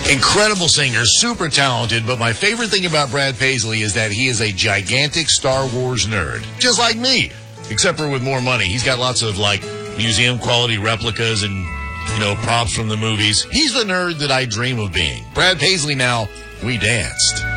Incredible singer, super talented, but my favorite thing about Brad Paisley is that he is a gigantic Star Wars nerd, just like me, except for with more money. He's got lots of, museum quality replicas and, props from the movies. He's the nerd that I dream of being. Brad Paisley now, We Danced.